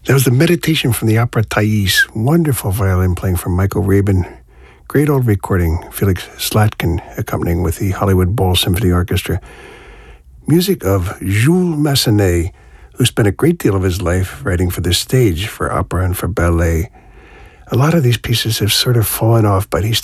That was the Meditation from the opera Thais. Wonderful violin playing from Michael Rabin. Great old recording. Felix Slatkin accompanying with the Hollywood Bowl Symphony Orchestra. Music of Jules Massenet, who spent a great deal of his life writing for the stage, for opera and for ballet. A lot of these pieces have sort of fallen off, but he